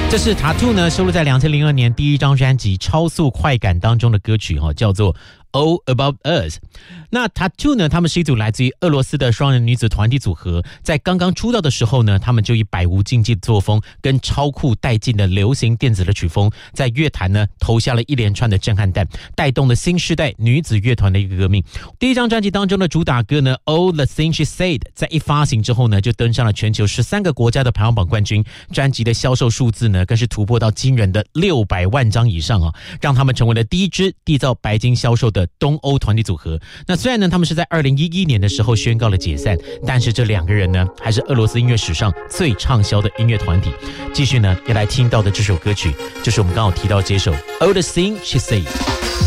这是 Tattoo 呢收录在2002年第一张专辑《超速快感》当中的歌曲叫做All About Us。 那 Tattoo 呢，他们是一组来自于俄罗斯的双人女子团体组合，在刚刚出道的时候呢，他们就以百无禁忌的作风跟超酷带劲的流行电子的曲风，在乐坛呢投下了一连串的震撼弹，带动了新世代女子乐团的一个革命。第一张专辑当中的主打歌呢 All the Things She Said 在一发行之后呢，就登上了全球13个国家的排行榜冠军，专辑的销售数字呢更是突破到惊人的600万张以上让他们成为了第一支缔造白金销售的东欧团体组合。那虽然呢他们是在2011年的时候宣告了解散，但是这两个人呢还是俄罗斯音乐史上最畅销的音乐团体。继续呢要来听到的这首歌曲就是我们刚好提到这首 All the Things She Said。